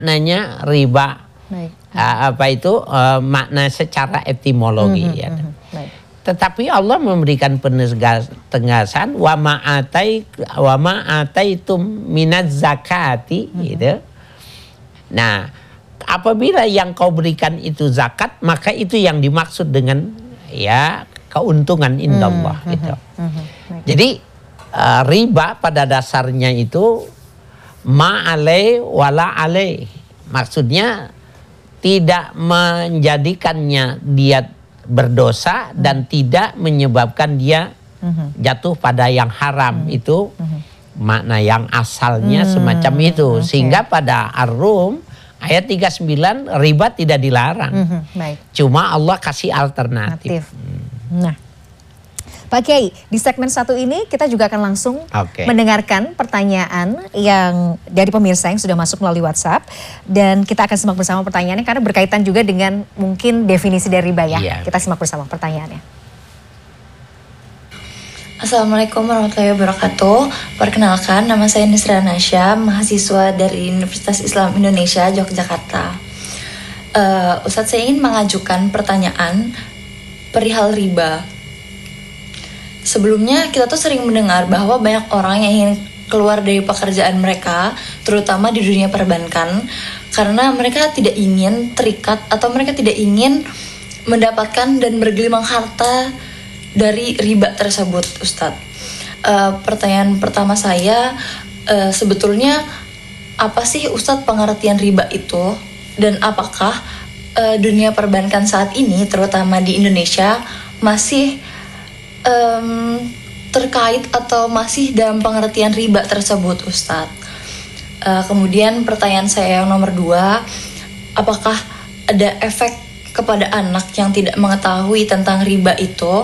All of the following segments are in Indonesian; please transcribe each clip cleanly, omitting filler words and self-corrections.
maknanya riba. Baik. Apa itu makna secara etimologi ya. Baik. Tetapi Allah memberikan penegasan wa ma'ataitum minaz zakati gitu. Nah, apabila yang kau berikan itu zakat, maka itu yang dimaksud dengan ya keuntungan indallah gitu. Jadi riba pada dasarnya itu ma'alai wala alai. Maksudnya tidak menjadikannya dia berdosa dan tidak menyebabkan dia jatuh pada yang haram. Itu makna yang asalnya semacam itu. Sehingga pada Ar-Rum ayat 39 riba tidak dilarang. Baik. Cuma Allah kasih alternatif. Nah, Pak Kiai, di segmen 1 ini kita juga akan langsung mendengarkan pertanyaan yang dari pemirsa yang sudah masuk melalui WhatsApp. Dan kita akan simak bersama pertanyaannya karena berkaitan juga dengan mungkin definisi dari riba ya. Kita simak bersama pertanyaannya. Assalamualaikum warahmatullahi wabarakatuh. Perkenalkan, nama saya Nisra Nasya, mahasiswa dari Universitas Islam Indonesia, Yogyakarta. Ustadz, saya ingin mengajukan pertanyaan perihal riba. Sebelumnya kita tuh sering mendengar bahwa banyak orang yang ingin keluar dari pekerjaan mereka, terutama di dunia perbankan, karena mereka tidak ingin terikat atau mereka tidak ingin mendapatkan dan bergelimang harta dari riba tersebut, Ustadz. Pertanyaan pertama saya, sebetulnya apa sih Ustadz pengertian riba itu? Dan apakah dunia perbankan saat ini, terutama di Indonesia, masih terkait atau masih dalam pengertian riba tersebut, Ustadz? Kemudian pertanyaan saya yang nomor 2, apakah ada efek kepada anak yang tidak mengetahui tentang riba itu,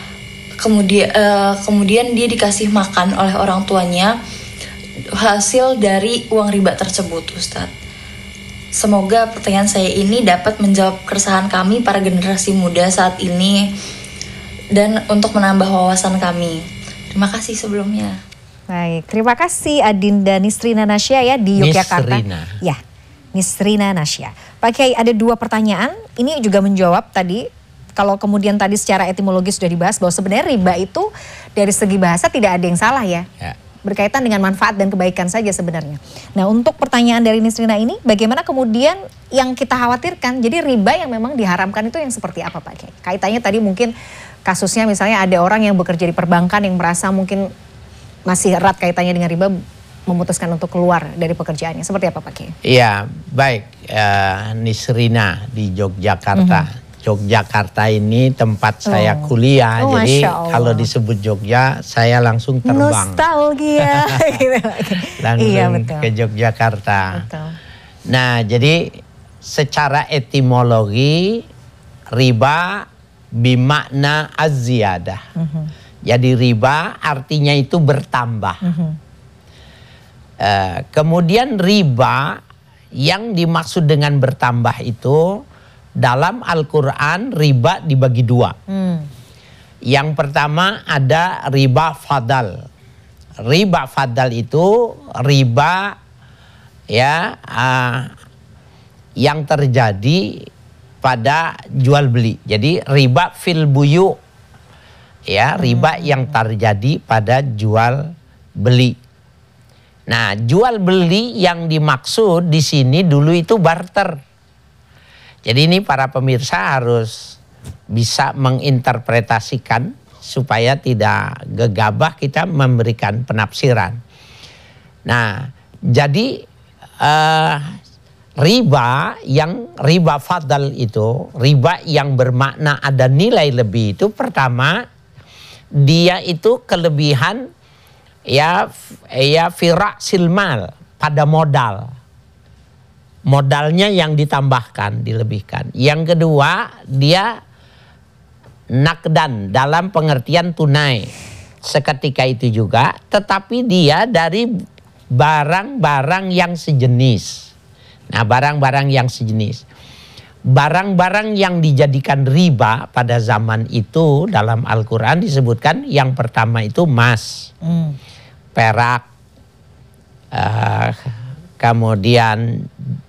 kemudian dia dikasih makan oleh orang tuanya hasil dari uang riba tersebut, Ustadz? Semoga pertanyaan saya ini dapat menjawab keresahan kami para generasi muda saat ini dan untuk menambah wawasan kami. Terima kasih sebelumnya. Baik, terima kasih Adinda Nisrina Nasya ya di Yogyakarta. Ya, Nisrina Nasya. Pak Kiai, ada 2 pertanyaan. Ini juga menjawab tadi, kalau kemudian tadi secara etimologis sudah dibahas bahwa sebenarnya riba itu dari segi bahasa tidak ada yang salah ya. Berkaitan dengan manfaat dan kebaikan saja sebenarnya. Nah, untuk pertanyaan dari Nisrina ini, bagaimana kemudian yang kita khawatirkan, jadi riba yang memang diharamkan itu yang seperti apa Pak Kiai? Kaitannya tadi mungkin kasusnya misalnya ada orang yang bekerja di perbankan yang merasa mungkin masih erat kaitannya dengan riba, memutuskan untuk keluar dari pekerjaannya. Seperti apa Pak Kiai? Iya, baik. Nisrina di Yogyakarta. Yogyakarta ini tempat saya kuliah, jadi kalau disebut Jogja saya langsung terbang. Nostalgia. Langsung ke Yogyakarta. Nah, jadi secara etimologi riba bimakna az-ziyadah. Jadi riba artinya itu bertambah. Kemudian riba yang dimaksud dengan bertambah itu dalam Al-Quran riba dibagi 2. Yang pertama ada riba fadal. Riba fadal itu riba ya yang terjadi pada jual beli. Jadi riba fil buyu, ya riba yang terjadi pada jual beli. Nah, jual beli yang dimaksud di sini dulu itu barter. Jadi ini para pemirsa harus bisa menginterpretasikan supaya tidak gegabah kita memberikan penafsiran. Nah, jadi riba fadal itu, riba yang bermakna ada nilai lebih itu, pertama dia itu kelebihan ya firak silmal pada modal. Modalnya yang ditambahkan, dilebihkan. Yang kedua, dia nakdan dalam pengertian tunai. Seketika itu juga, tetapi dia dari barang-barang yang sejenis. Nah, barang-barang yang sejenis. Barang-barang yang dijadikan riba pada zaman itu dalam Al-Quran disebutkan yang pertama itu emas, perak, kemudian